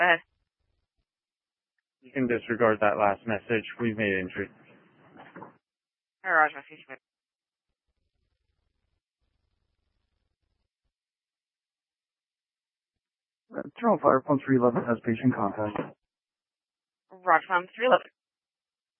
Go ahead. You can disregard that last message. We've made entry. All right, Roger. Terminal Fire, Pump 311 has patient contact. Roger, Pump 311.